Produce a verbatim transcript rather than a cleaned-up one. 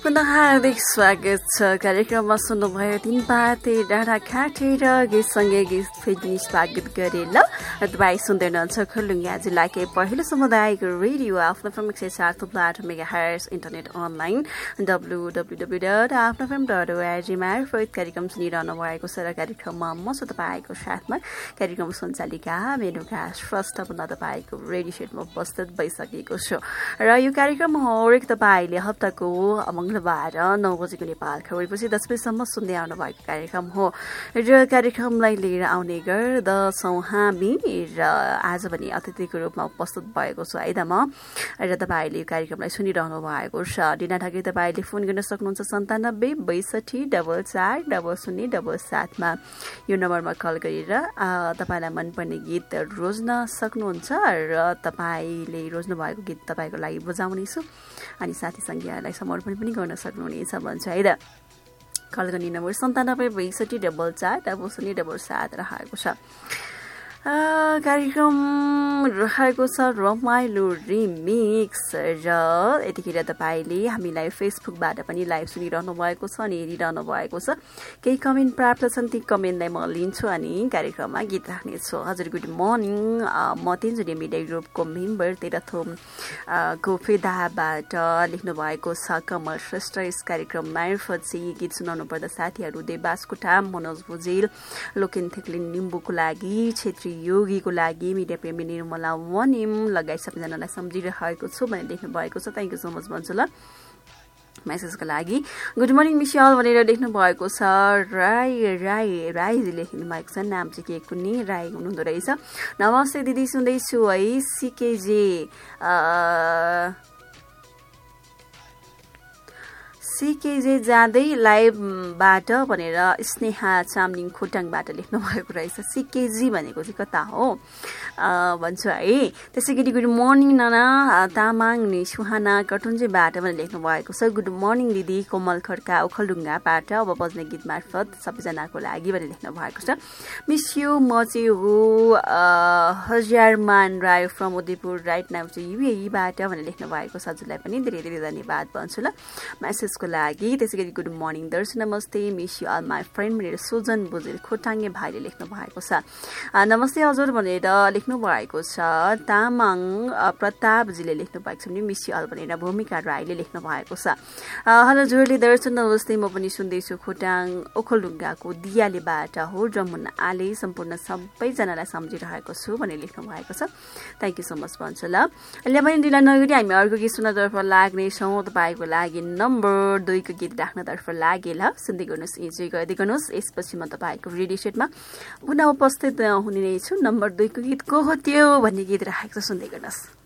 पुनः हार्दिक स्वागत छ। कार्यक्रममा सुन्नुभयो तीन पाते डाँडा काटेर गीतसँगै गीत फेरि स्वागत गरे ल। तपाईँ सुन्दै हुनुहुन्छ खुलुङ्गा जिल्लाकै पहिलो सामुदायिक रेडियो आफ्नो एफएम एक सय चार थुप्रो आठ mega hertz internet online W W W dot आफ्नो एफएम डट ओआरजी मार्फत कार्यक्रम सुनिरहनु भएको छ र कार्यक्रममा म छु तपाईँको साथमा कार्यक्रम सञ्चालिका मेनुका श्रेष्ठ पुनः तपाईँको रेडियो सेटमा उपस्थित भइसकेको छु र यो कार्यक्रम हरेक तपाईँले हप्ताको मङ्गलबार नौ बजेको नेपाल खबरपछि दस बजीसम्म सुन्दै आउनु भएको कार्यक्रम हो र कार्यक्रमलाई लिएर आउने गर्दछौँ हामी र आज पनि अतिथिको रूपमा उपस्थित भएको छु है त म र तपाईँले यो कार्यक्रमलाई सुनिरहनु भएको छ। डिना ढाके तपाईँले फोन गर्न सक्नुहुन्छ सन्तानब्बे बैसठी डबल चार डबल शून्य डबल सातमा यो नम्बरमा कल गरेर तपाईँलाई मनपर्ने गीत रोज्न सक्नुहुन्छ र तपाईँले रोज्नु भएको गीत तपाईँको लागि बजाउनेछु अनि साथी सङ्गीहरूलाई समर्पण पनि गर्न सक्नुहुनेछ भन्छ है त। कल गर्ने नम्बर सन्तानब्बे बैसठी डबल चार डबल शून्य डबल सात रहेको छ। कार्यक्रम रहेको छ रमाइलो रिमिक्स र यतिखेर तपाईँले हामीलाई फेसबुकबाट पनि लाइभ सुनिरहनु भएको छ अनि हेरिरहनु भएको छ। केही कमेन्ट प्राप्त छन्, ती कमेन्टलाई म लिन्छु अनि कार्यक्रममा गीत राख्नेछु। हजुर गुड मर्निङ, म तिनजना मिडिया ग्रुपको मेम्बर तेह्रथोम गोफेदाबाट लेख्नु भएको छ कमल श्रेष्ठ। यस कार्यक्रम मार्फत चाहिँ गीत सुनाउनु पर्दा साथीहरू देवास कुटाम, मनोज भुजेल, लोकेन थेक्लिन निम्बुको लागि, क्षेत्री योगीको लागि, मिडिया प्रेमी निर्मला वनिम लगायत सबैजनालाई सम्झिरहेको छु भनेर लेख्नु भएको छ। थ्याङ्क यू सो मच भन्छु ल मेसेजको लागि। गुड मर्निङ मिसियल भनेर लेख्नु भएको छ। राई राई राईजी लेख्नु भएको छ, नाम चाहिँ के कुनै राई हुनुहुँदो रहेछ। नमस्ते दिदी, सुन्दैछु है। सिकेजे सिकेजे जाँदै लाइभबाट भनेर स्नेहा चामलिङ खोटाङबाट लेख्नु भएको रहेछ। सिकेजी भनेको चाहिँ कता हो भन्छु है। त्यसै गरी गुड मर्निङ नाना तामाङ नि सुहाना कटुन्जेबाट भनेर लेख्नु भएको छ। गुड मर्निङ दिदी, कोमल खड्का ओखलढुङ्गाबाट अब बज्ने गीत मार्फत सबैजनाको लागि भनेर लेख्नु भएको छ। मिस यु, म चाहिँ हो हजारमान Rai from Udaipur right now चाहिँ युएईबाट भनेर लेख्नु भएको छ। हजुरलाई पनि धेरै धेरै धन्यवाद भन्छु ल मेसेजको लागि। त्यसै गरी गुड मर्निङ दर्शन, नमस्ते miss you all my friend भनेर सुजन बुजेल खोटाङ्गे भाइले लेख्नु भएको छ। नमस्ते हजुर भनेर लेख्नु भएको छ। तामाङ प्रतापजीले लेख्नु भएको छ भने मिस यु अल भनेर भूमिका राईले लेख्नु भएको छ। हेलो जोरले दर्शन, नमस्ते म पनि सुन्दैछु खोटाङ ओखलढुङ्गाको दियालेबाट हो रमुन आले सम्पूर्ण सबैजनालाई सम्झिरहेको छु भनेर लेख्नु भएको छ। थ्याङ्क यू सो मच भन्छु ल। अहिले पनि ढिला नगरी हामी अर्को गीत सुन्नतर्फ लाग्नेछौँ। तपाईँको लागि नम्बर दुईको गीत राख्नतर्फ लागे ल। सुन्दै गर्नुहोस्, इन्जोय गर्दै गर्नुहोस्। यसपछि म तपाईँको रेडियो सेटमा पुनः उपस्थित हुने नै छु। नम्बर दुईको गीत को हो त्यो भन्ने गीत राखेको छ, सुन्दै गर्नुहोस्।